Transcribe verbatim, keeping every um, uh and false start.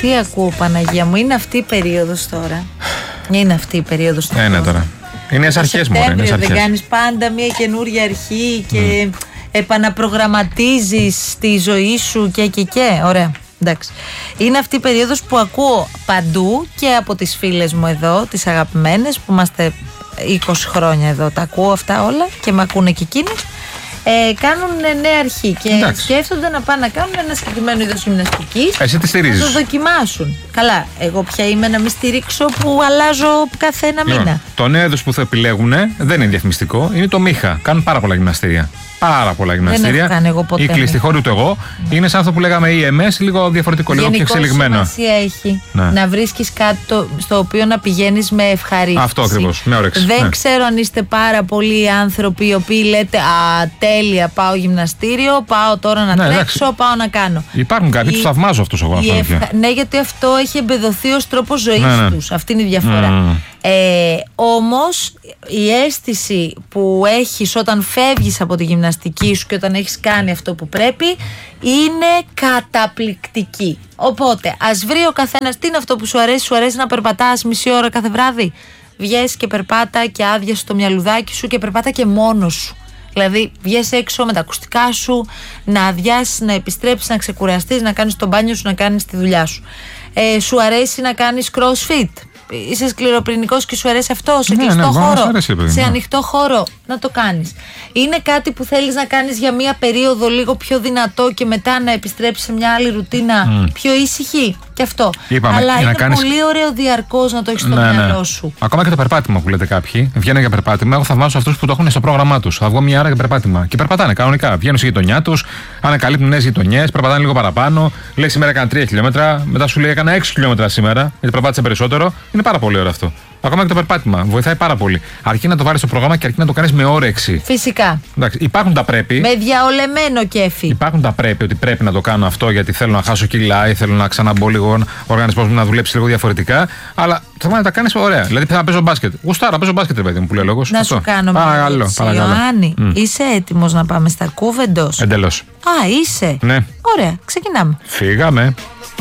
τι ακούω, Παναγία μου, είναι αυτή η περίοδος τώρα. Είναι αυτή η περίοδος τώρα. Ε, ναι, τώρα. Είναι στις αρχές μου. Δεν κάνεις πάντα μια καινούρια αρχή και mm. επαναπρογραμματίζεις τη ζωή σου και και και. Ωραία. Εντάξει. Είναι αυτή η περίοδος που ακούω παντού και από τις φίλες μου εδώ, τις αγαπημένες που είμαστε είκοσι χρόνια εδώ. Τα ακούω αυτά όλα και με ακούνε και εκείνες. Ε, κάνουν νέα αρχή και εντάξει. σκέφτονται να πάνε να κάνουν ένα συγκεκριμένο είδος γυμναστικής. Εσύ τι στηρίζεις? Να το δοκιμάσουν. Καλά, εγώ πια είμαι να μην στηρίξω που αλλάζω κάθε ένα λοιπόν, μήνα. Το νέο είδος που θα επιλέγουν δεν είναι διαφημιστικό, είναι το Μίχα. Κάνουν πάρα πολλά γυμναστήρια. Πάρα πολλά γυμναστήρια. Δεν έχω κάνει εγώ ποτέ. Η κλειστή χώρη ούτε εγώ. Mm. Είναι σαν αυτό που λέγαμε ι εμ ες, λίγο διαφορετικό, λίγο πιο εξελιγμένο. Σημασία έχει ναι. να βρίσκεις κάτι το, στο οποίο να πηγαίνεις με ευχαρίστηση. Αυτό ακριβώς, με όρεξη. Δεν ναι. ξέρω αν είστε πάρα πολλοί άνθρωποι οι οποίοι λέτε α, τέλεια, πάω γυμναστήριο, πάω τώρα να ναι, τρέξω, εντάξει. πάω να κάνω. Υπάρχουν κάποιοι, τους θαυμάζω αυτούς εγώ. Ευχα... Ναι, γιατί αυτό έχει εμπεδοθεί ως τρόπος ζωής ναι, ναι. τους. Αυτή είναι η διαφορά. Mm. Ε, όμως η αίσθηση που έχεις όταν φεύγεις από τη γυμναστική σου και όταν έχεις κάνει αυτό που πρέπει είναι καταπληκτική. Οπότε ας βρει ο καθένας τι είναι αυτό που σου αρέσει. Σου αρέσει να περπατάς μισή ώρα κάθε βράδυ? Βγες και περπάτα και άδειασε το μυαλουδάκι σου και περπάτα και μόνος σου. Δηλαδή βγες έξω με τα ακουστικά σου, να αδειάσεις, να επιστρέψεις, να ξεκουραστείς, να κάνεις το μπάνιο σου, να κάνεις τη δουλειά σου. Ε, σου αρέσει να κάνεις crossfit? Είσαι σκληροπυρηνικός και σου αρέσει αυτό σε κλειστό ναι, ναι, χώρο, αρέσει, σε ανοιχτό χώρο, να το κάνεις. Είναι κάτι που θέλεις να κάνεις για μία περίοδο λίγο πιο δυνατό και μετά να επιστρέψεις σε μια άλλη ρουτίνα mm. πιο ήσυχη και αυτό. Είπαμε, αλλά είναι κάνεις... πολύ ωραίο διαρκώς να το έχεις στο ναι, μυαλό σου. Ακόμα και το περπάτημα που λέτε κάποιοι, βγαίνουν για περπάτημα. Εγώ θαυμάζω αυτούς που το έχουν στο πρόγραμμά τους. Θα βγω μια ώρα για περπάτημα και περπατάνε κανονικά. Βγαίνουν στη γειτονιά τους, ανακαλύπτουν νέες γειτονιές, περπατάνε λίγο παραπάνω. Λέει σήμερα έκανα τρία χιλιόμετρα, μετά σου λέει έκανα έξι χιλιόμετρα σήμερα, γιατί περπάτησα περισσότερο. Είναι πάρα πολύ ωραίο αυτό. Ακόμα και το περπάτημα βοηθάει πάρα πολύ. Αρκεί να το βάλεις στο πρόγραμμα και αρκεί να το κάνεις με όρεξη. Φυσικά. Εντάξει, υπάρχουν τα πρέπει. Με διαολεμένο κέφι. Υπάρχουν τα πρέπει, ότι πρέπει να το κάνω αυτό γιατί θέλω να χάσω κιλά ή θέλω να ξαναμπω λίγο ο οργανισμός μου να δουλέψει λίγο διαφορετικά. Αλλά θέλω να τα κάνεις ωραία. Δηλαδή θα παίζω μπάσκετ. Γουστάρα, παίζω μπάσκετ, ρε παιδί μου που λέει ο λόγος. Να αυτό. Σου κάνω παρακαλώ, παρακαλώ. Ιωάννη, mm. είσαι έτοιμος να πάμε στα Κούβεντος? Εντελώς. Α, είσαι. Ναι. Ωραία, ξεκινάμε. Φύγαμε.